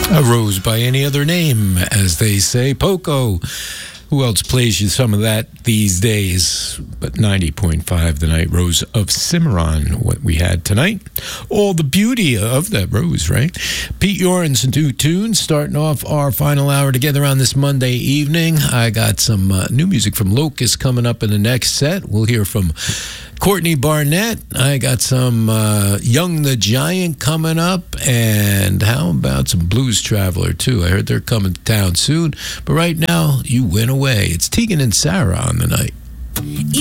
A rose by any other name, as they say. Poco. Who else plays you some of that these days? But 90.5 The Night Rose of Cimarron, what we had tonight. All the beauty of that rose, right? Pete Yoren's new tunes, starting off our final hour together on this Monday evening. I got some new music from Locust coming up in the next set. We'll hear from Courtney Barnett. I got some Young the Giant coming up. And how about some Blues Traveler, too? I heard they're coming to town soon. But right now, you went away. It's Tegan and Sarah on the night.